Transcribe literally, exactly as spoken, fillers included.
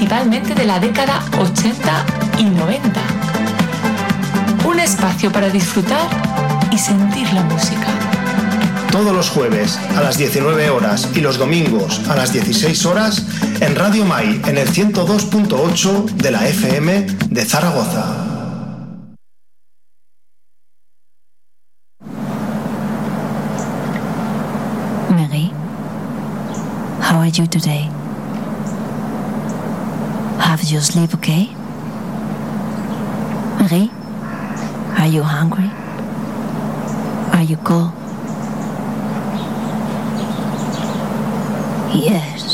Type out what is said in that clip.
principalmente de la década ochenta y noventa. Un espacio para disfrutar y sentir la música. Todos los jueves a las diecinueve horas y los domingos a las dieciséis horas en Radio Mai en el ciento dos punto ocho de la F M de Zaragoza. Marie, how are you today? Have you sleep okay? Marie, are you hungry? Are you cold? Yes.